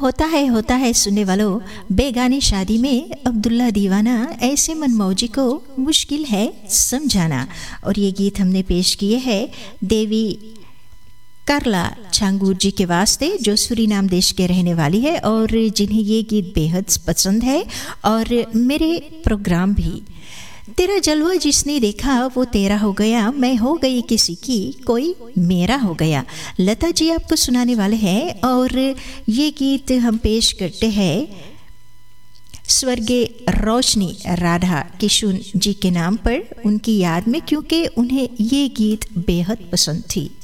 होता है सुनने वालों, बेगानी शादी में अब्दुल्ला दीवाना, ऐसे मनमौजी को मुश्किल है समझाना। और ये गीत हमने पेश किए हैं देवी कार्ला छांगूर जी के वास्ते, जो सूरीनाम देश के रहने वाली है और जिन्हें ये गीत बेहद पसंद है और मेरे प्रोग्राम भी। तेरा जलवा जिसने देखा वो तेरा हो गया, मैं हो गई किसी की कोई मेरा हो गया, लता जी आपको सुनाने वाले हैं। और ये गीत हम पेश करते हैं स्वर्गीय रोशनी राधा किशुन जी के नाम पर, उनकी याद में, क्योंकि उन्हें ये गीत बेहद पसंद थी।